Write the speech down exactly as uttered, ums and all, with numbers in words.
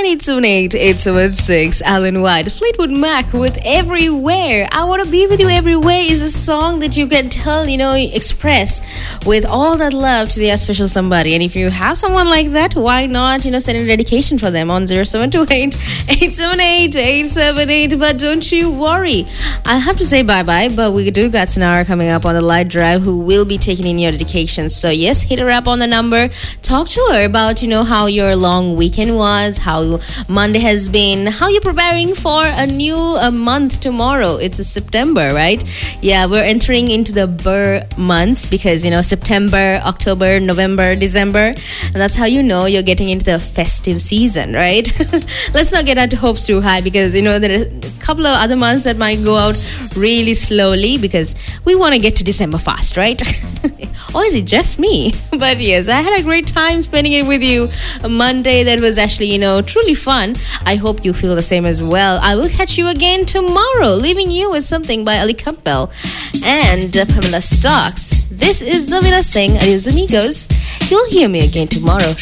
eight seven eight, eight seven six. Alan White, Fleetwood Mac with Everywhere. I Want to Be With You Everywhere is a song that you can tell, you know, express with all that love to their special somebody. And if you have someone like that, why not, you know, send a dedication for them on zero seven two eight, eight seven eight, eight seven eight. But don't you worry. I'll have to say bye-bye, but we do got Sanara coming up on the light drive who will be taking in your dedications. So yes, hit her up on the number. Talk to her about, you know, how your long weekend was, how Monday has been, how you're preparing for a new a month tomorrow. It's a September, right? Yeah, we're entering into the Burr months because, you know, September, October, November, December. And that's how you know you're getting into the festive season, right? Let's not get our hopes too high because, you know, there are a couple of other months that might go out really slowly because we want to get to December fast, right? Or is it just me? But yes, I had a great time spending it with you. A Monday that was actually, you know, truly fun. I hope you feel the same as well. I will catch you again tomorrow, leaving you with something by Ali Campbell and uh, Pamela Starks. This is Zavina Singh. Adios, amigos. You'll hear me again tomorrow.